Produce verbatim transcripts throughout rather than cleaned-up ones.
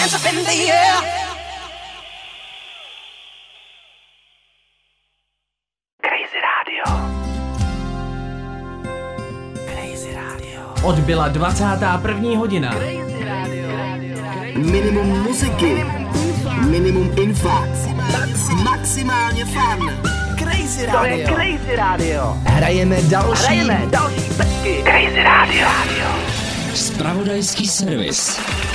Odbyla dvacátá první hodina. Minimum muziky, minimum info, maximálně fun. Crazy Radio. To je Crazy Radio. Hrajeme další. Hrajeme další pecky. Crazy Radio. Zpravodajský servis.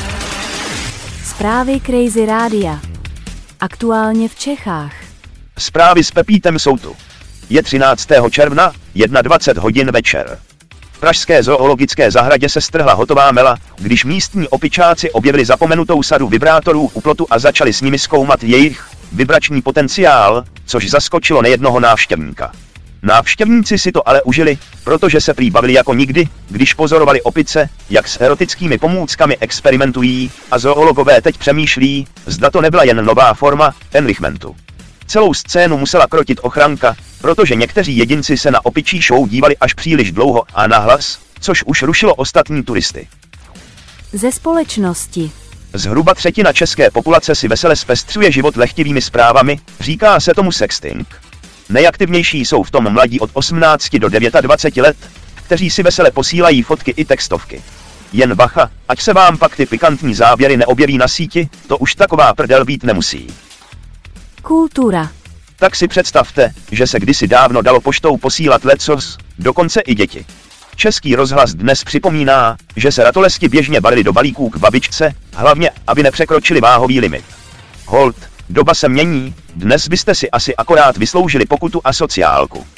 Zprávy Crazy Rádia. Aktuálně v Čechách. Zprávy s Pepítem jsou tu. Je třináctého června, dvacet jedna hodin večer. V pražské zoologické zahradě se strhla hotová mela, když místní opičáci objevili zapomenutou sadu vibrátorů u plotu a začali s nimi zkoumat jejich vibrační potenciál, což zaskočilo nejednoho návštěvníka. Návštěvníci si to ale užili, protože se prý bavili jako nikdy, když pozorovali opice, jak s erotickými pomůckami experimentují, a zoologové teď přemýšlí, zda to nebyla jen nová forma enrichmentu. Celou scénu musela krotit ochranka, protože někteří jedinci se na opičí show dívali až příliš dlouho a nahlas, což už rušilo ostatní turisty. Ze společnosti. Zhruba třetina české populace si vesele zpestřuje život lehtivými zprávami, říká se tomu sexting. Nejaktivnější jsou v tom mladí od osmnácti do dvaceti devíti let, kteří si vesele posílají fotky i textovky. Jen bacha, ať se vám pak ty pikantní záběry neobjeví na síti, to už taková prdel být nemusí. Kultura. Tak si představte, že se kdysi dávno dalo poštou posílat lecos, dokonce i děti. Český rozhlas dnes připomíná, že se ratolesti běžně balili do balíků k babičce, hlavně, aby nepřekročili váhový limit. Hold, doba se mění, dnes byste si asi akorát vysloužili pokutu a sociálku.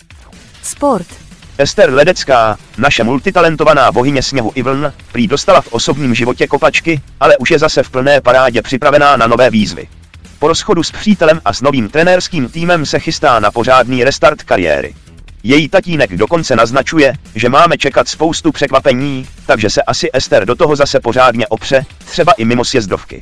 Sport. Ester Ledecká, naše multitalentovaná bohyně sněhu i vln, prý dostala v osobním životě kopačky, ale už je zase v plné parádě připravená na nové výzvy. Po rozchodu s přítelem a s novým trenérským týmem se chystá na pořádný restart kariéry. Její tatínek dokonce naznačuje, že máme čekat spoustu překvapení, takže se asi Ester do toho zase pořádně opře, třeba i mimo sjezdovky.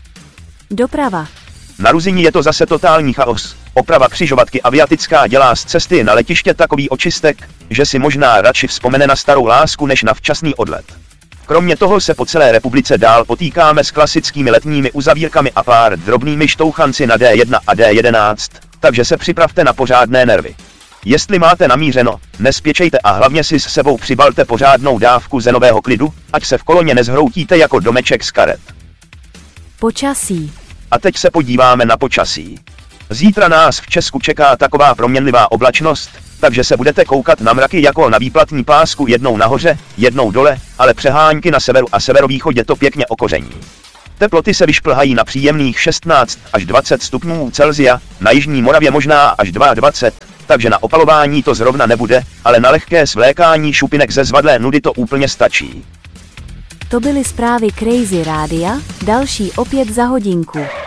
Doprava. Na Ruzyni je to zase totální chaos. Oprava křižovatky Aviatická dělá z cesty na letiště takový očistek, že si možná radši vzpomene na starou lásku než na včasný odlet. Kromě toho se po celé republice dál potýkáme s klasickými letními uzavírkami a pár drobnými štouchanci na D jedna a D jedenáct, takže se připravte na pořádné nervy. Jestli máte namířeno, nespěčejte a hlavně si s sebou přibalte pořádnou dávku zenového klidu, ať se v koloně nezhroutíte jako domeček z karet. Počasí. A teď se podíváme na počasí. Zítra nás v Česku čeká taková proměnlivá oblačnost, takže se budete koukat na mraky jako na výplatní pásku, jednou nahoře, jednou dole, ale přehánky na severu a severovýchodě to pěkně okoření. Teploty se vyšplhají na příjemných šestnáct až dvacet stupňů Celsia, na jižní Moravě možná až dvacet dva, takže na opalování to zrovna nebude, ale na lehké svlékání šupinek ze zvadlé nudy to úplně stačí. To byly zprávy Crazy Rádia, další opět za hodinku.